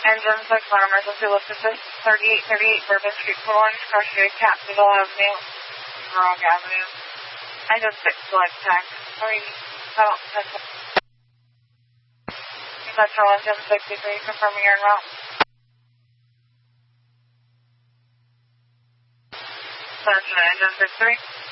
Engine 6 on emergency lift assist, 3838 Bourbon Street, Florence, Crossroads, Capitol Avenue, Rock Avenue. Engine 6 select tax. Central Engine 63, confirming your en route. Central Engine 63.